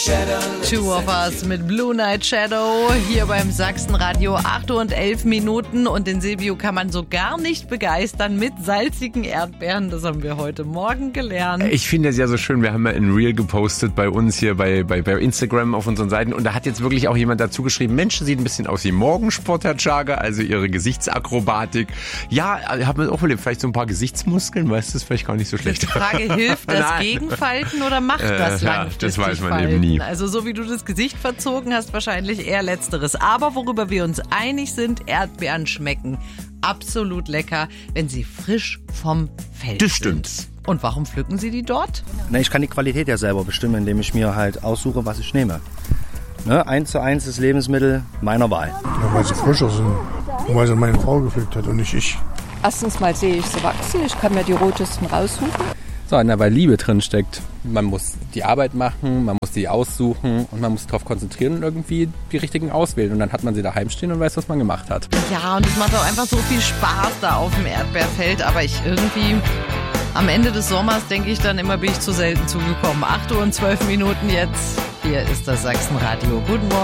Two of Us mit Blue Night Shadow hier beim Sachsenradio. 8:11 und den Silvio kann man so gar nicht begeistern mit salzigen Erdbeeren. Das haben wir heute Morgen gelernt. Ich finde es ja so schön, wir haben ja ein Reel gepostet bei uns hier bei Instagram auf unseren Seiten und da hat jetzt wirklich auch jemand dazu geschrieben, Mensch, sieht ein bisschen aus wie Morgensport, Herr Tschaga, also Ihre Gesichtsakrobatik. Ja, ich habe mir auch überlegt, vielleicht so ein paar Gesichtsmuskeln, weißt du, das ist vielleicht gar nicht so schlecht. Die Frage, hilft das Gegenfalten oder macht das langfristig das weiß man Falten? eben nie. Also so wie du das Gesicht verzogen hast, wahrscheinlich eher Letzteres. Aber worüber wir uns einig sind, Erdbeeren schmecken absolut lecker, wenn sie frisch vom Feld Das stimmt. sind. Und warum pflücken Sie die dort? Na, ich kann die Qualität ja selber bestimmen, indem ich mir halt aussuche, was ich nehme. Ne, 1:1 das Lebensmittel meiner Wahl. Ja, weil sie frischer sind und weil sie meine Frau gepflückt hat und nicht ich. Erstens mal sehe ich sie wachsen, ich kann mir die rotesten raussuchen. So, weil Liebe drin steckt. Man muss die Arbeit machen, man muss die aussuchen und man muss darauf konzentrieren und irgendwie die richtigen auswählen. Und dann hat man sie daheim stehen und weiß, was man gemacht hat. Ja, und es macht auch einfach so viel Spaß da auf dem Erdbeerfeld. Aber am Ende des Sommers denke ich dann immer, bin ich zu selten zugekommen. 8:12 jetzt. Hier ist das Sachsenradio. Guten Morgen.